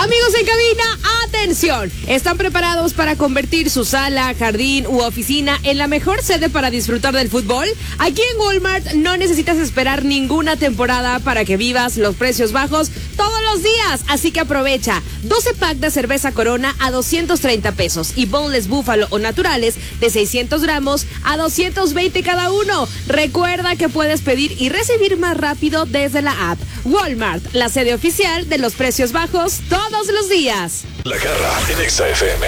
Amigos en cabina, atención. ¿Están preparados para convertir su sala, jardín u oficina en la mejor sede para disfrutar del fútbol? Aquí en Walmart no necesitas esperar ninguna temporada para que vivas los precios bajos todos los días. Así que aprovecha 12 pack de cerveza Corona a 230 pesos y boneless búfalo o naturales de 600 gramos a 220 cada uno. Recuerda que puedes pedir y recibir más rápido desde la app. Walmart, la sede oficial de los precios bajos todos los días. La Garra en Exa FM.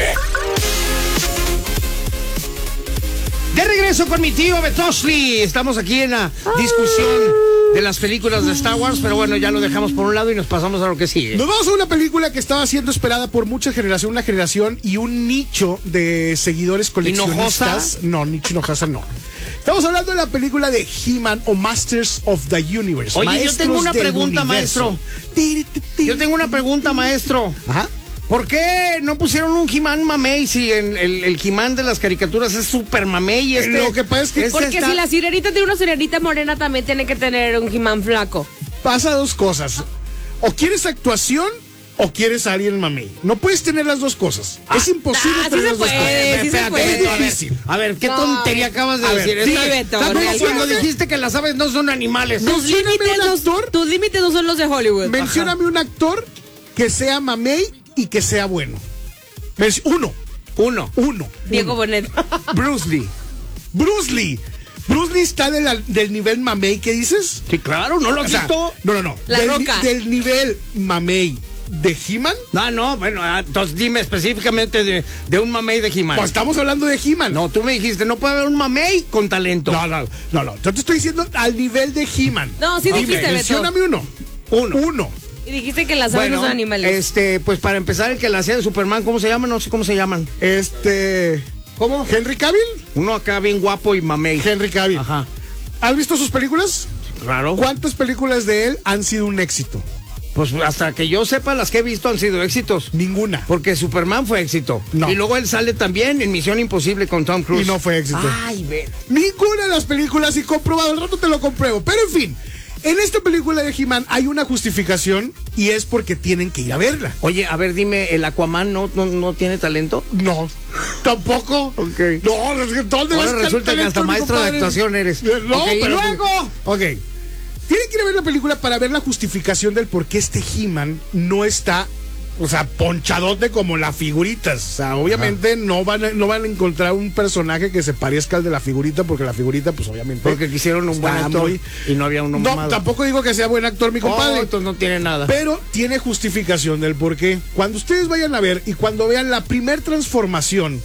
De regreso con mi tío Betosli. Estamos aquí en la discusión de las películas de Star Wars, pero bueno, ya lo dejamos por un lado y nos pasamos a lo que sigue. Nos vamos a una película que estaba siendo esperada por mucha generación, una generación y un nicho de seguidores coleccionistas. No, nicho Hinojosa no. Estamos hablando de la película de He-Man o Masters of the Universe. Oye, yo tengo una pregunta, maestro. Yo tengo una pregunta, maestro. Ajá. ¿Por qué no pusieron un He-Man mamey si el He-Man de las caricaturas es super mamey? Lo que pasa es que... Porque si la sirenita tiene una sirenita morena, también tiene que tener un He-Man flaco. Pasa dos cosas. O quieres actuación o quieres a alguien mamey. No puedes tener las dos cosas. Es imposible sí tener se las dos puede, cosas. sí se Espérate, puede. es difícil. A ver, ¿qué No, tontería acabas de decir? sí, Beto, También cuando realmente- dijiste que las aves no son animales. Tus límites no son los de Hollywood. Mencióname un actor que sea mamey y que sea bueno. Uno. Diego Bonet. Bruce Lee. Bruce Lee está del nivel mamey, ¿qué dices? Sí, claro, ¿no lo has visto? No. La Roca. Del nivel mamey de He-Man. No, bueno, entonces dime específicamente de un mamey de He-Man. Pues estamos hablando de He-Man. No, tú me dijiste, no puede haber un mamey con talento. No. Yo te estoy diciendo al nivel de He-Man. No, sí dijiste, Beto. Mencióname uno. Y dijiste que las aves no son animales. Pues para empezar, el que la hacía de Superman, ¿cómo se llama? No sé cómo se llaman. ¿Cómo? ¿Henry Cavill? Uno acá bien guapo y mamey. Henry Cavill. Ajá. ¿Has visto sus películas? Claro. ¿Cuántas películas de él han sido un éxito? Pues hasta que yo sepa, las que he visto han sido éxitos. Ninguna. Porque Superman fue éxito. No. Y luego él sale también en Misión Imposible con Tom Cruise. Y no fue éxito. Ay, ve. Ninguna de las películas, y comprobado, al rato te lo compruebo. Pero en fin, en esta película de He-Man hay una justificación y es porque tienen que ir a verla. Oye, a ver, dime, ¿el Aquaman no tiene talento? No, tampoco. Ok. No, es que ¿dónde Ahora vas a resulta que hasta maestro de actuación eres. No, Ok, ¿y pero luego? Ok. Tienen que ir a ver la película para ver la justificación del por qué este He-Man no está, o sea, ponchadote como las figuritas. O sea, obviamente no van a encontrar un personaje que se parezca al de la figurita, porque la figurita, pues obviamente. Porque quisieron un buen está actor y no había uno No, mamado. tampoco digo que sea buen actor, mi compadre. Entonces no tiene nada. Pero tiene justificación del por qué. Cuando ustedes vayan a ver y cuando vean la primer transformación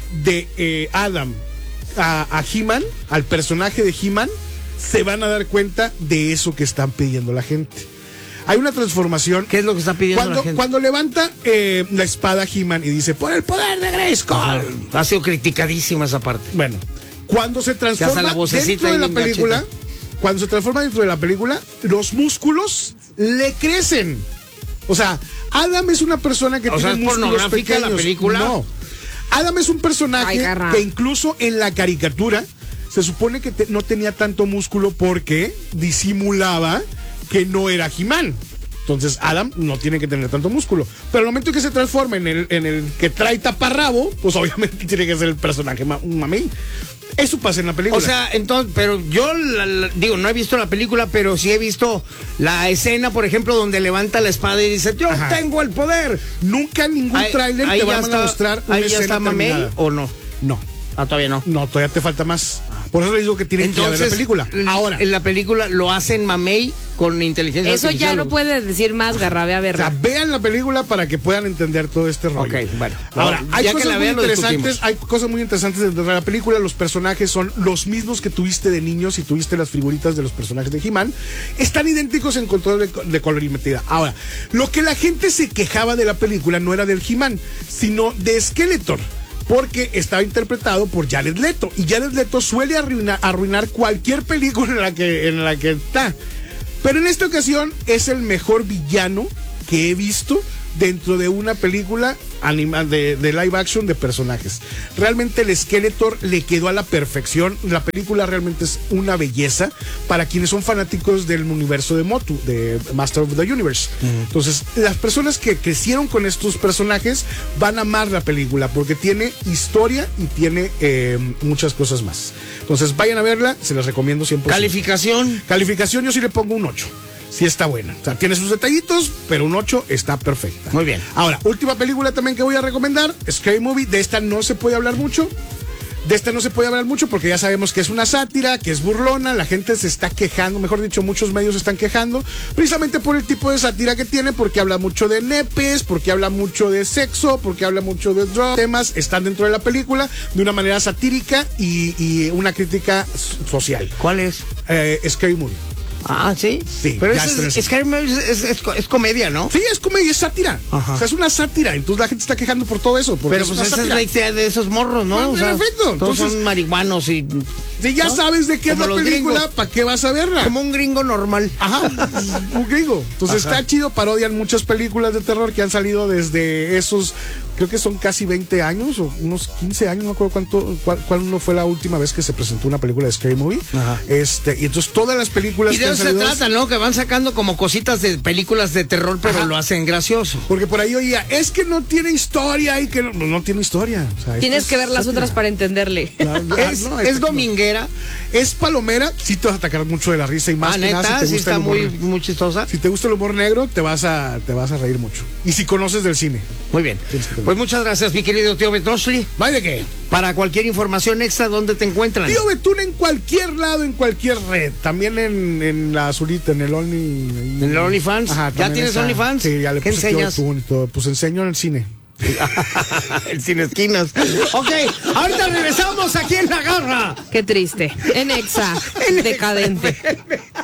de Adam a He-Man, al personaje de He-Man, se van a dar cuenta de eso que están pidiendo la gente. Hay una transformación. ¿Qué es lo que está pidiendo la gente? Cuando levanta la espada He-Man y dice, por el poder de Grayskull. Ha sido criticadísima esa parte. Bueno, cuando se transforma la vocecita dentro de ahí la película, engancheta. cuando se transforma dentro de la película, los músculos le crecen. O sea, Adam es una persona que tiene ¿es músculos pornográfica pequeños. la película? No. Adam es un personaje Garra. que incluso en la caricatura se supone que no tenía tanto músculo porque disimulaba que no era He-Man. Entonces Adam no tiene que tener tanto músculo. Pero al momento que se transforma en el que trae taparrabo, pues obviamente tiene que ser el personaje mamey. Eso pasa en la película. O sea, entonces, pero yo digo, no he visto la película, pero sí he visto la escena, por ejemplo, donde levanta la espada y dice, yo tengo el poder. Nunca en ningún tráiler te van a mostrar una ahí ya escena está mamey terminada. o no. No. Todavía no. No, todavía te falta más. Por eso les digo que tienen que ir a ver la película. Ahora, en la película lo hacen mamey con inteligencia Eso artificial. ya no puedes decir más, Garra, ve a o sea, verla. vean la película para que puedan entender todo este rollo. Ok, bueno. Ahora, hay ya que cosas la muy vean, lo interesantes, discutimos. hay cosas muy interesantes dentro de la película. Los personajes son los mismos que tuviste de niños y tuviste las figuritas de los personajes de He-Man. Están idénticos en control de colorimetría. Ahora, lo que la gente se quejaba de la película no era del He-Man, sino de Skeletor. Porque estaba interpretado por Jared Leto. Y Jared Leto suele arruinar cualquier película en la que está. Pero en esta ocasión es el mejor villano que he visto dentro de una película de live action de personajes. Realmente el Skeletor le quedó a la perfección. La película realmente es una belleza para quienes son fanáticos del universo de Motu, de Master of the Universe. Entonces, las personas que crecieron con estos personajes van a amar la película porque tiene historia y tiene muchas cosas más. Entonces, vayan a verla, se las recomiendo 100%. Calificación, yo sí le pongo un 8. Sí está buena. O sea, tiene sus detallitos, pero un 8 está perfecta. Muy bien. Ahora, última película también que voy a recomendar, Scary Movie. De esta no se puede hablar mucho. Porque ya sabemos que es una sátira, que es burlona, la gente se está quejando, mejor dicho, muchos medios se están quejando, precisamente por el tipo de sátira que tiene, porque habla mucho de nepes, porque habla mucho de sexo, porque habla mucho de drogas. Temas están dentro de la película de una manera satírica y una crítica social. ¿Cuál es? Scary Movie. Ah, ¿sí? Sí. Pero ya es comedia, ¿no? Sí, es comedia, es sátira. Ajá. O sea, es una sátira. Entonces la gente está quejando por todo eso. Pero pues esa es la idea de esos morros, ¿no? Bueno, perfecto. Todos Entonces, son marihuanos y... Si ya ¿no? sabes de qué es Como la los película, gringos. ¿para qué vas a verla? Como un gringo normal. Ajá, un gringo. Entonces está chido, parodian muchas películas de terror que han salido desde esos, creo que son casi 20 años o unos 15 años, no me acuerdo cuál no fue la última vez que se presentó una película de Scary Movie. Ajá. Y entonces todas las películas Y que de han eso se salido, trata, ¿no? Que van sacando como cositas de películas de terror, pero Ajá. lo hacen gracioso. porque por ahí oía, es que no tiene historia y que no tiene historia. O sea, Tienes esto que es ver las sátira. otras para entenderle. Es dominguera. Es palomera, sí te vas a atacar mucho de la risa y más que nada Neta, si te sí gusta está el humor. muy chistosa. Si te gusta el humor negro, te vas a reír mucho. Y si conoces del cine. Muy bien. Pues muchas gracias, mi querido tío Betosli. ¿Vale de qué? Para cualquier información extra, ¿dónde te encuentran? Tío Betún en cualquier lado, en cualquier red. También en la azulita, en el ¿En el OnlyFans? Ajá, ¿Ya también tienes está. OnlyFans? Sí, ya le ¿Qué puse Tío enseñas? Betún y todo. Pues enseño en el cine. El Sin Esquinas. Ok, ahorita regresamos aquí en La Garra. Qué triste. En Exa, decadente.